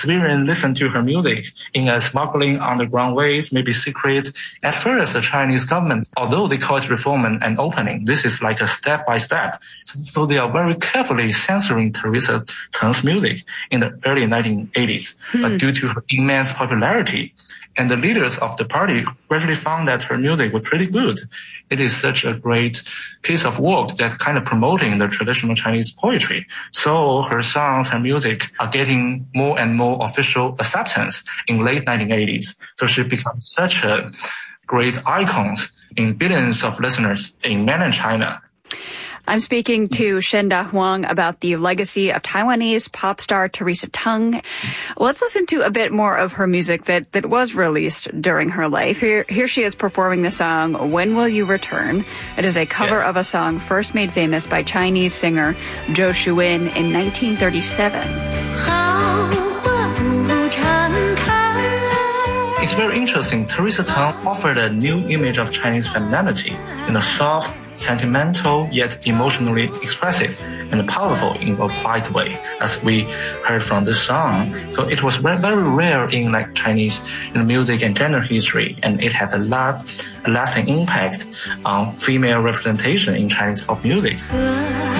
Civilians listen to her music in a smuggling underground ways, maybe secret. At first, the Chinese government, although they call it reform and opening, this is like a step by step. So they are very carefully censoring Teresa Teng's music in the early 1980s. But due to her immense popularity, and the leaders of the party gradually found that her music was pretty good. It is such a great piece of work that's kind of promoting the traditional Chinese poetry. So her songs, her music are getting more and more official acceptance in late 1980s. So she becomes such a great icon in billions of listeners in mainland China. I'm speaking to Shenda Huang about the legacy of Taiwanese pop star Teresa Teng. Let's listen to a bit more of her music that was released during her life. Here she is performing the song, When Will You Return? It is a cover of a song first made famous by Chinese singer Zhou Shuwen in 1937. It's very interesting. Teresa Teng offered a new image of Chinese femininity in a soft, sentimental, yet emotionally expressive and powerful in a quiet way, as we heard from this song. So it was very, very rare in Chinese music and gender history, and it had a lasting impact on female representation in Chinese pop music.